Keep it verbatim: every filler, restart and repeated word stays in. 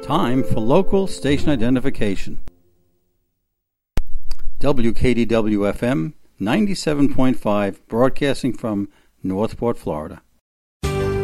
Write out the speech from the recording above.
Time for local station identification. W K D W F M ninety-seven point five, broadcasting from Northport, Florida.